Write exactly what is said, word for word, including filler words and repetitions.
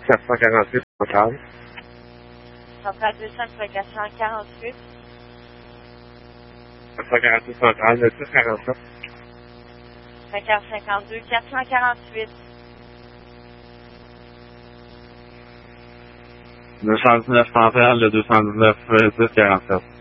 quatre cent quarante-huit centrale. Centrale deux cents, quatre cent quarante-huit. quatre cent quarante-huit centrale, neuf cent quarante-sept. cinq heures cinquante-deux, quatre cent quarante-huit. neuf cent dix-neuf centrale, le deux cent dix-neuf, dix quarante-sept.